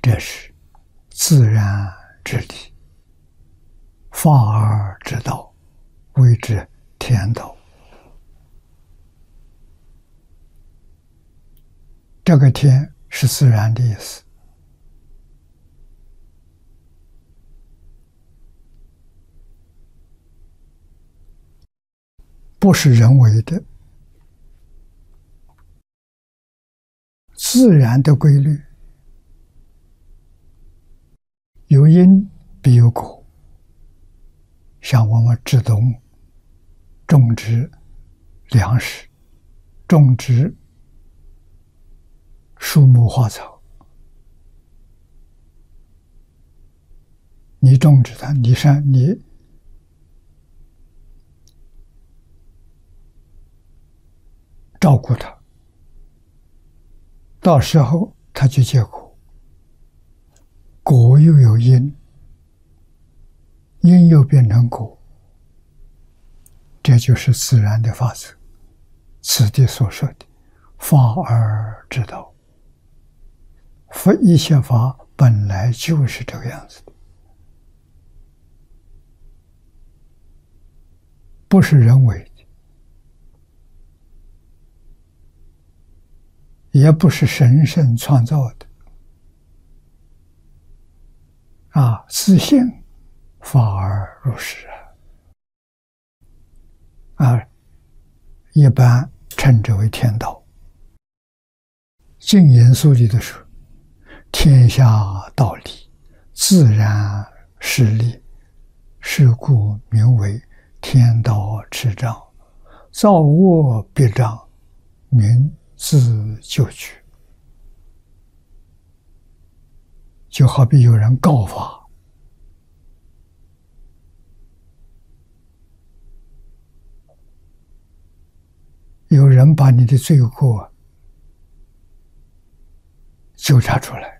这是自然之理，法而之道，谓之天道。这个天是自然的意思，不是人为的，自然的规律，有因必有果。像我们只懂种植粮食，种植树木花草，你种植它，你照顾它，到时候它就结果，果又有因，因又变成果，这就是自然的法则。此地所说的法而之道，佛一切法本来就是这个样子的，不是人为的，也不是神圣创造的。自性法而如是一般称之为天道。净严书里的说，天下道理，自然实理，是故名为天道持障，造恶必障，名自救举。就好比有人告发，有人把你的罪过纠察出来，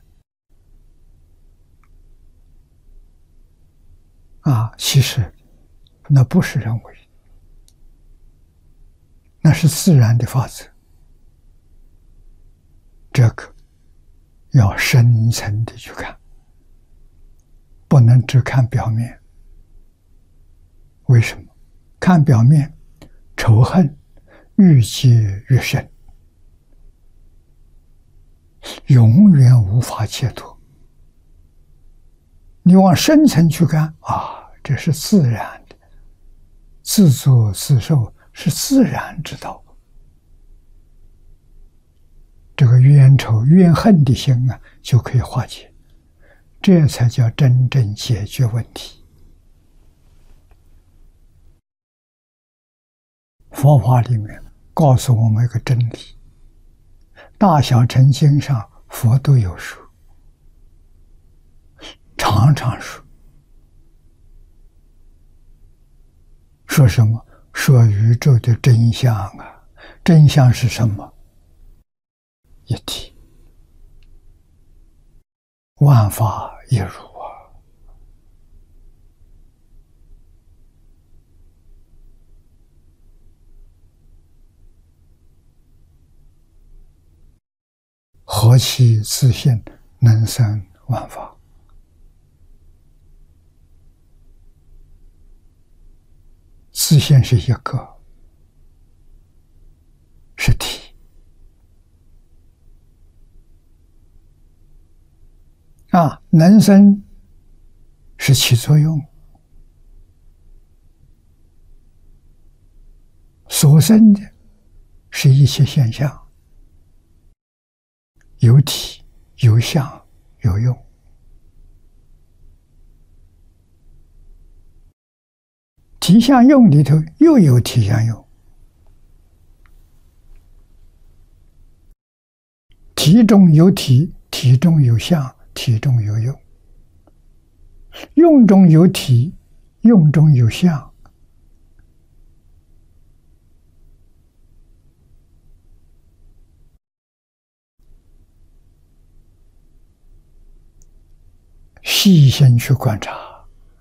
其实那不是人为，那是自然的法则。这个要深层的去看，不能只看表面。为什么？看表面，仇恨愈结愈深，永远无法解脱。你往深层去看，这是自然的，自作自受是自然之道。这个冤仇怨恨的心就可以化解，这才叫真正解决问题。佛法里面告诉我们一个真理，大小乘经上佛都有说，常常说。说什么？说宇宙的真相真相是什么？一体，万法一如何其自性，能生万法。自性是一个，是体。能生是起作用，所生的是一切现象，有体有相有用。体相用里头又有体相用，体中有体，体中有相，体中有用，用中有体，用中有相。细心去观察，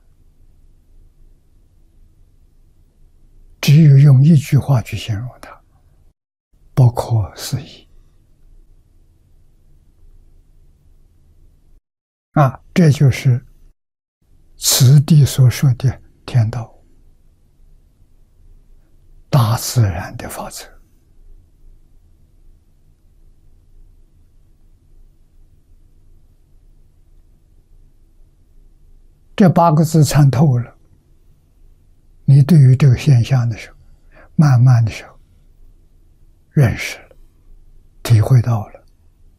只有用一句话去形容它，不可思议。 这就是此地所说的天道，大自然的法则。这8个字参透了，你对于这个现象的时候，慢慢的时候认识了，体会到了，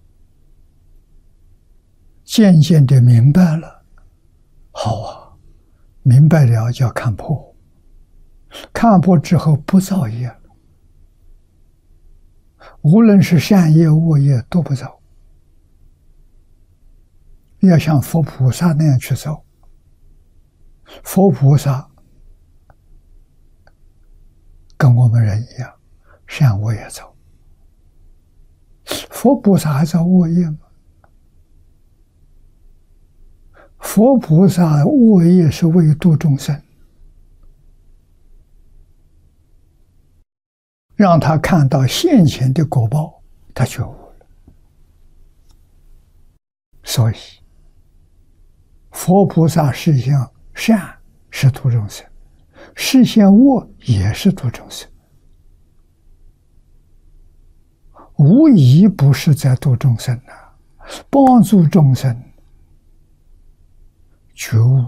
渐渐的明白了。好啊，明白了叫看破，看破之后不造业了，无论是善业恶业都不造，要像佛菩萨那样去造。佛菩萨跟我们人一样，善恶也造。佛菩萨还造恶业吗？佛菩萨恶业是为度众生，让他看到现前的果报，他觉悟了。所以佛菩萨实现善是度众生，实现恶也是度众生，无疑不是在度众生帮助众生觉悟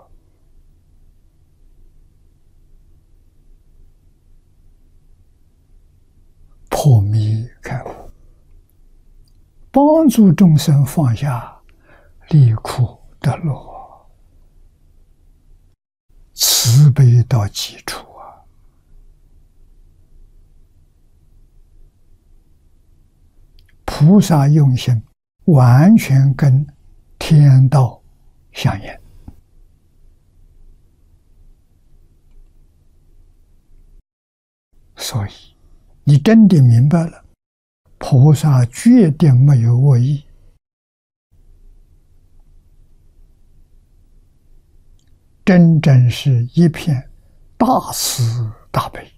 破迷开悟，帮助众生放下离苦得乐，慈悲到极处菩萨用心完全跟天道相应。所以你真的明白了，菩萨绝对没有恶意，真正是一片大慈大悲，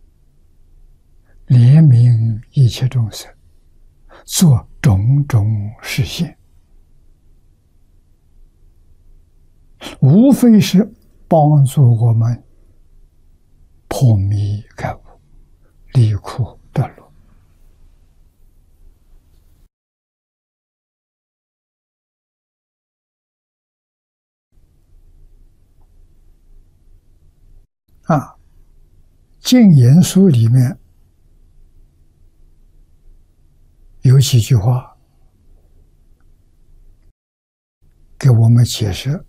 怜悯一切众生，做种种实现，无非是帮助我们破迷开悟，离苦得乐。净言书里面有几句话给我们解释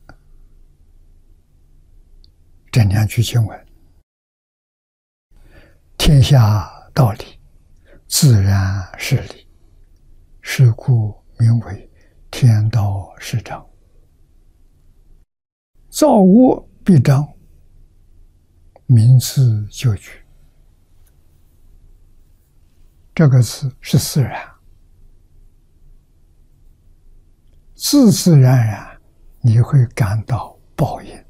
这2句经文：天下道理，自然是理，是故名为天道是章。造恶必彰，名字就举。这个字是自然，自自然然你会感到报应。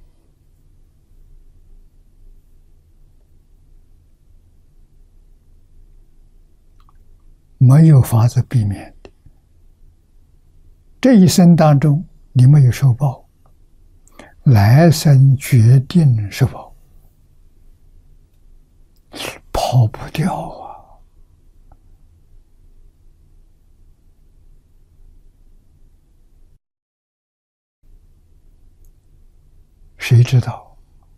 没有法子避免的。这一生当中你没有受报，来生决定受报，跑不掉啊！谁知道？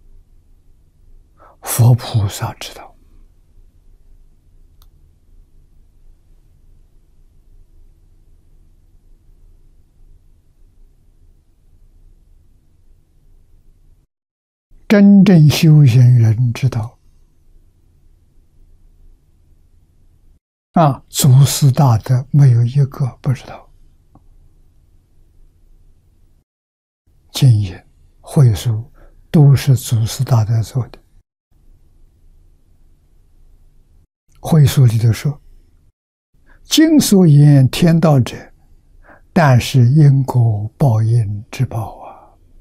佛菩萨知道。真正修行人知道。祖师大德没有一个不知道。经言、会书都是祖师大德做的。会书里头说：“经所言天道者，但是因果报应之报啊。”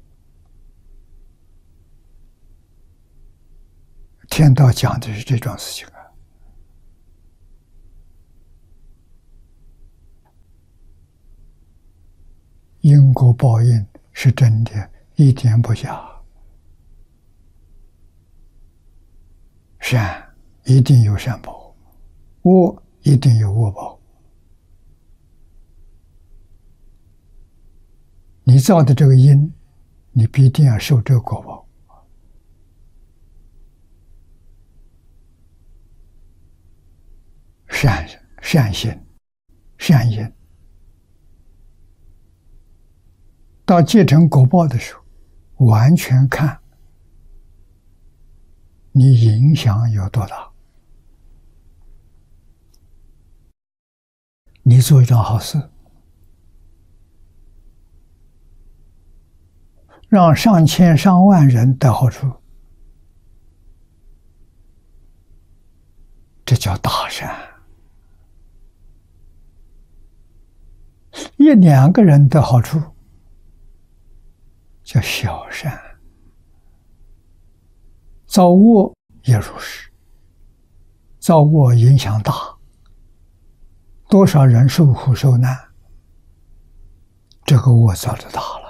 天道讲的是这桩事情啊。因果报应是真的，一点不假。善一定有善报，恶一定有恶报。你造的这个因，你必定要受这个果报。善行、善因，到结成果报的时候，完全看你影响有多大。你做一桩好事，让上千上万人得好处，这叫大善。一两个人得好处，叫小善。造恶也如是，造恶影响大，多少人受苦受难，这个恶造的大了。